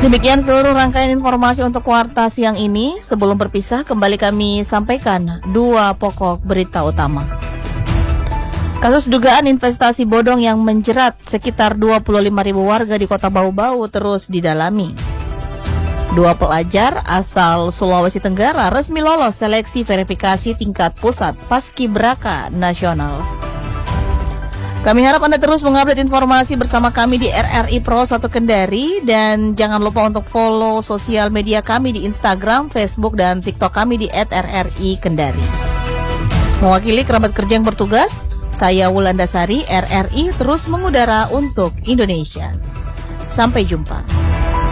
Demikian seluruh rangkaian informasi untuk Warta siang ini. Sebelum berpisah, kembali kami sampaikan 2 pokok berita utama. Kasus dugaan investasi bodong yang menjerat sekitar 25.000 warga di Kota Bau-Bau terus didalami. 2 pelajar asal Sulawesi Tenggara resmi lolos seleksi verifikasi tingkat pusat Paskibraka Nasional. Kami harap Anda terus mengupdate informasi bersama kami di RRI Pro 1 Kendari, dan jangan lupa untuk follow sosial media kami di Instagram, Facebook, dan TikTok kami di @RRI Kendari. Mewakili kerabat kerja yang bertugas, saya Wulandasari, RRI terus mengudara untuk Indonesia. Sampai jumpa.